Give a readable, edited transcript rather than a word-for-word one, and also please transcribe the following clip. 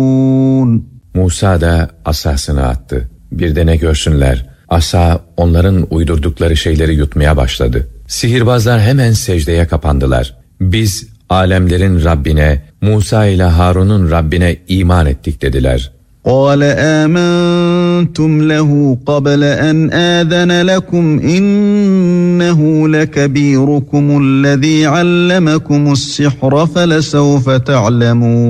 Musa da asasını attı. Bir de ne görsünler, asa onların uydurdukları şeyleri yutmaya başladı. Sihirbazlar hemen secdeye kapandılar. Biz alemlerin Rabbine, Musa ile Harun'un Rabbine iman ettik dediler. قَالَ آمَنْتُمْ لَهُ قَبْلَ أَنْ آذَنَ لَكُمْ إِنَّهُ لَكَبِيرُكُمُ الَّذِي عَلَّمَكُمُ السِّحْرَ فَلَسَوْفَ تَعْلَمُونَ